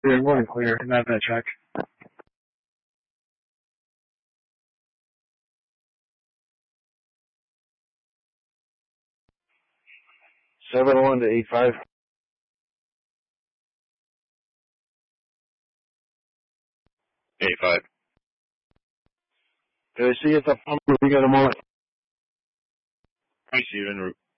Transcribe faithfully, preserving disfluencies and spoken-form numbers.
Clear, more than clear. Not that check. Seven one to eight five. Eight five. Did I see it? The number we got a moment. Hi, Steven.